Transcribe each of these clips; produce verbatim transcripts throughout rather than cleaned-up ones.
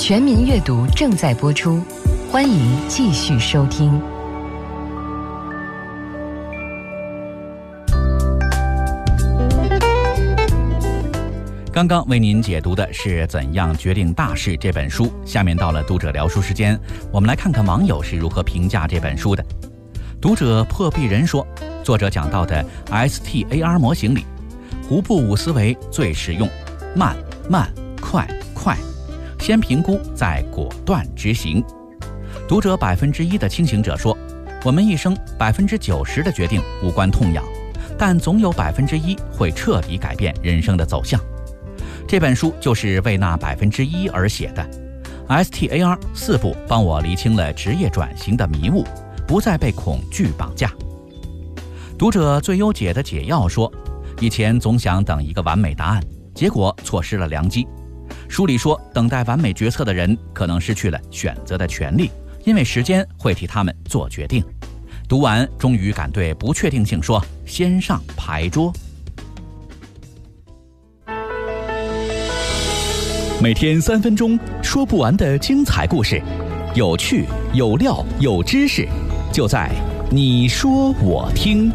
全民阅读正在播出，欢迎继续收听。 刚刚为您解读的是《怎样决定大事》这本书，下面到了读者聊书时间，我们来看看网友是如何评价这本书的。读者破壁人说，作者讲到的 S T A R 模型里，胡布五思维最实用，慢慢快快，先评估再果断执行。读者百分之一的清醒者说，我们一生百分之九十的决定无关痛痒，但总有百分之一会彻底改变人生的走向。这本书就是为那百分之一而写的。S T A R 四步帮我厘清了职业转型的迷雾，不再被恐惧绑架。读者最优解的解药说，以前总想等一个完美答案，结果错失了良机。书里说，等待完美决策的人可能失去了选择的权利，因为时间会替他们做决定。读完，终于敢对不确定性说，先上牌桌。 每天三分钟，说不完的精彩故事，有趣有料有知识，就在你说我听。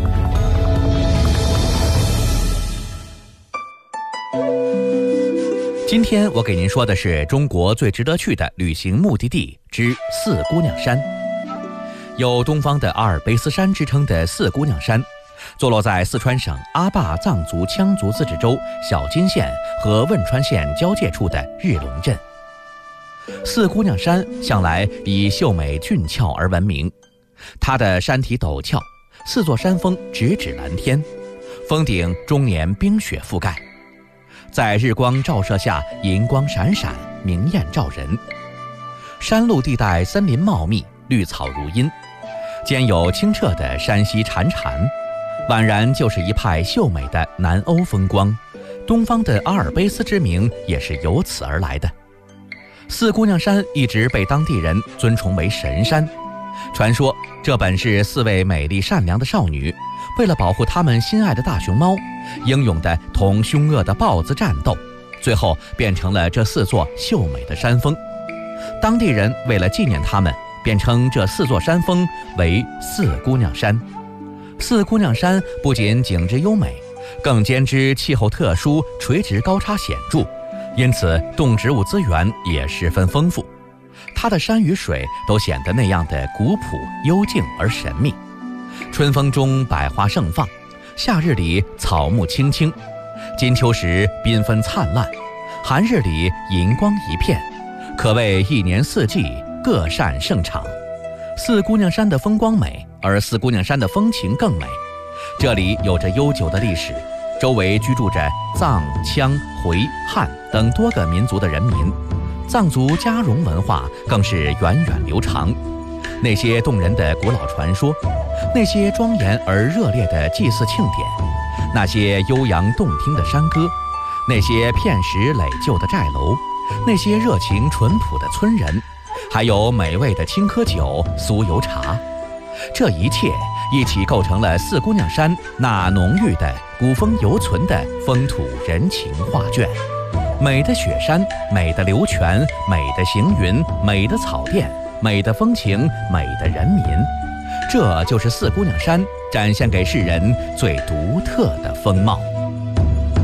今天我给您说的是中国最值得去的旅行目的地之四姑娘山。有东方的阿尔卑斯山之称的四姑娘山，坐落在四川省阿坝藏族羌族自治州小金县和汶川县交界处的日龙镇。四姑娘山向来以秀美俊俏而闻名，它的山体陡峭，四座山峰直指蓝天，峰顶终年冰雪覆盖，在日光照射下银光闪闪，明艳照人。山路地带森林茂密，绿草如茵，兼有清澈的山溪潺潺，宛然就是一派秀美的南欧风光。东方的阿尔卑斯之名也是由此而来的。四姑娘山一直被当地人尊崇为神山，传说这本是四位美丽善良的少女，为了保护她们心爱的大熊猫，英勇地同凶恶的豹子战斗，最后变成了这四座秀美的山峰。当地人为了纪念她们，便称这四座山峰为四姑娘山。四姑娘山不仅景致优美，更兼之气候特殊，垂直高差显著，因此动植物资源也十分丰富。它的山与水都显得那样的古朴幽静而神秘。春风中百花盛放，夏日里草木青青，金秋时缤纷灿烂，寒日里银光一片，可谓一年四季各擅胜场。四姑娘山的风光美，而四姑娘山的风情更美。这里有着悠久的历史，周围居住着藏、羌、回、汉等多个民族的人民，藏族家戎文化更是源远流长。那些动人的古老传说，那些庄严而热烈的祭祀庆典，那些悠扬动听的山歌，那些片石垒就的寨楼，那些热情淳朴的村人，还有美味的青稞酒、酥油茶，这一切一起构成了四姑娘山那浓郁的古风犹存的风土人情画卷。美的雪山，美的流泉，美的行云，美的草甸，美的风情，美的人民，这就是四姑娘山展现给世人最独特的风貌。